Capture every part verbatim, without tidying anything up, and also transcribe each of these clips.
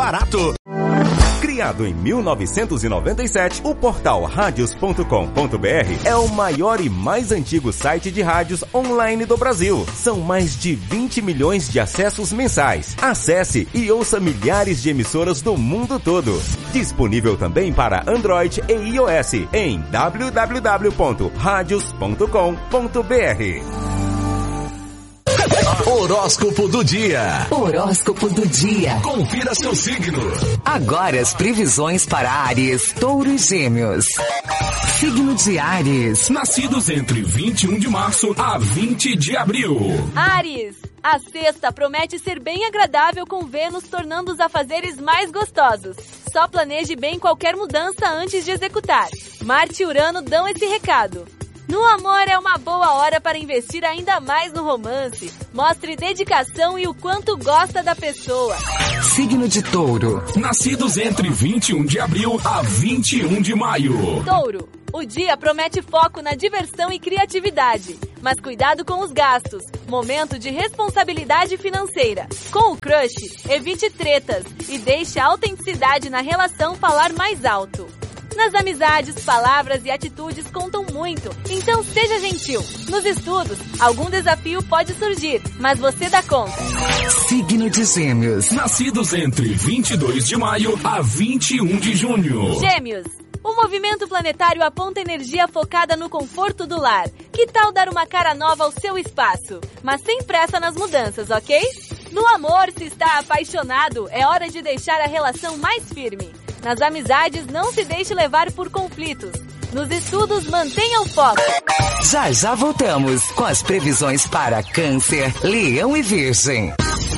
barato. Criado em mil novecentos e noventa e sete, o portal radios ponto com ponto br é o maior e mais antigo site de rádios online do Brasil. São mais de vinte milhões de acessos mensais. Acesse e ouça milhares de emissoras do mundo todo. Disponível também para Android e iOS em w w w ponto radios ponto com ponto br. Horóscopo do dia. Horóscopo do dia. Confira seu signo. Agora as previsões para Áries, Touro e Gêmeos. Signo de Áries. Nascidos entre vinte e um de março a vinte de abril. Áries, a sexta promete ser bem agradável, com Vênus tornando os afazeres mais gostosos. Só planeje bem qualquer mudança antes de executar. Marte e Urano dão esse recado. No amor é uma boa hora para investir ainda mais no romance. Mostre dedicação e o quanto gosta da pessoa. Signo de Touro. Nascidos entre vinte e um de abril a vinte e um de maio. Touro, o dia promete foco na diversão e criatividade. Mas cuidado com os gastos. Momento de responsabilidade financeira. Com o crush, evite tretas e deixe a autenticidade na relação falar mais alto. Nas amizades, palavras e atitudes contam muito, então seja gentil. Nos estudos, algum desafio pode surgir, mas você dá conta. Signo de Gêmeos. Nascidos entre vinte e dois de maio a vinte e um de junho. Gêmeos, o movimento planetário aponta energia focada no conforto do lar. Que tal dar uma cara nova ao seu espaço? Mas sem pressa nas mudanças, ok? No amor, se está apaixonado, é hora de deixar a relação mais firme. Nas amizades, não se deixe levar por conflitos. Nos estudos, mantenha o foco. Já já voltamos com as previsões para Câncer, Leão e Virgem.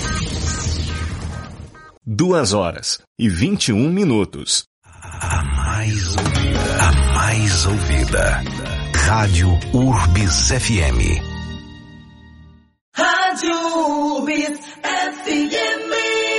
Duas horas e vinte e um minutos. A mais ouvida. A mais ouvida. Rádio Urbis F M. Rádio Urbis F M.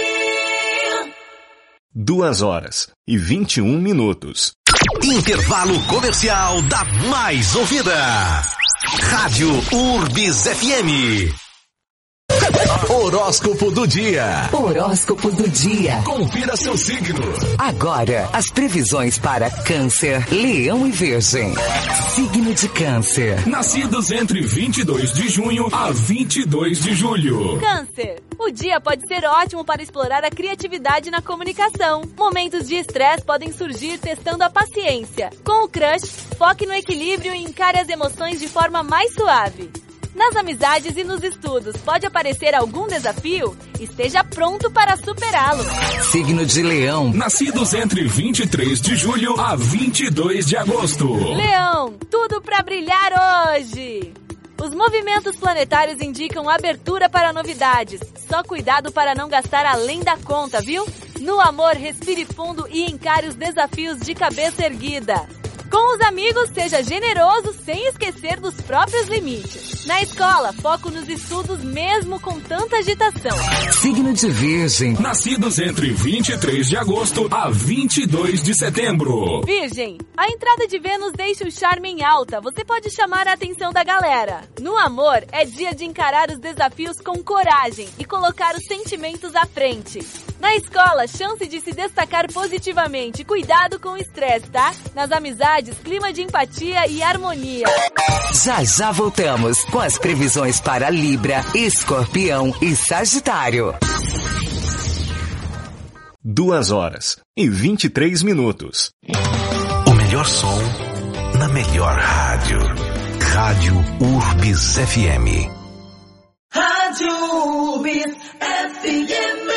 Duas horas e vinte e um minutos. Intervalo comercial da mais ouvida. Rádio Urbis F M. Horóscopo do dia. Horóscopo do dia. Confira seu signo. Agora, as previsões para Câncer, Leão e Virgem. Signo de Câncer. Nascidos entre vinte e dois de junho a vinte e dois de julho. Câncer, o dia pode ser ótimo para explorar a criatividade na comunicação. Momentos de estresse podem surgir testando a paciência. Com o crush, foque no equilíbrio e encare as emoções de forma mais suave. Nas amizades e nos estudos, pode aparecer algum desafio? Esteja pronto para superá-lo. Signo de Leão. Nascidos entre vinte e três de julho a vinte e dois de agosto. Leão, tudo para brilhar hoje! Os movimentos planetários indicam abertura para novidades. Só cuidado para não gastar além da conta, viu? No amor, respire fundo e encare os desafios de cabeça erguida. Com os amigos, seja generoso sem esquecer dos próprios limites. Na escola, foco nos estudos mesmo com tanta agitação. Signo de Virgem. Nascidos entre vinte e três de agosto a vinte e dois de setembro. Virgem, a entrada de Vênus deixa o charme em alta. Você pode chamar a atenção da galera. No amor, é dia de encarar os desafios com coragem e colocar os sentimentos à frente. Na escola, chance de se destacar positivamente. Cuidado com o estresse, tá? Nas amizades, clima de empatia e harmonia. Já já voltamos com as previsões para Libra, Escorpião e Sagitário. Duas horas e vinte e três minutos. O melhor som na melhor rádio. Rádio Urbis F M. Rádio Urbis F M.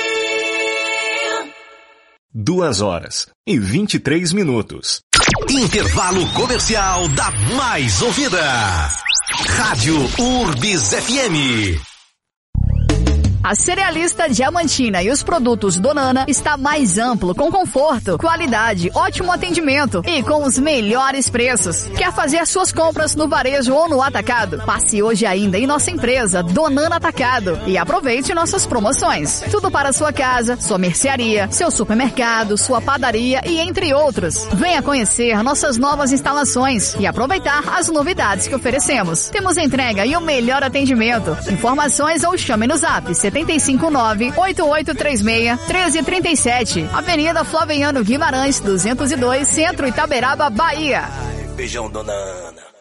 Duas horas e vinte e três minutos. Intervalo comercial da mais ouvida. Rádio Urbis F M. A Cerealista Diamantina e os produtos Donana está mais amplo, com conforto, qualidade, ótimo atendimento e com os melhores preços. Quer fazer suas compras no varejo ou no atacado? Passe hoje ainda em nossa empresa Donana Atacado e aproveite nossas promoções. Tudo para sua casa, sua mercearia, seu supermercado, sua padaria e entre outros. Venha conhecer nossas novas instalações e aproveitar as novidades que oferecemos. Temos entrega e o melhor atendimento. Informações ou chame no zap setenta sete cinco nove, oito oito três seis, um três três sete. Avenida Flaviano Guimarães, duzentos e dois, Centro, Itaberaba, Bahia. Beijão, dona Ana.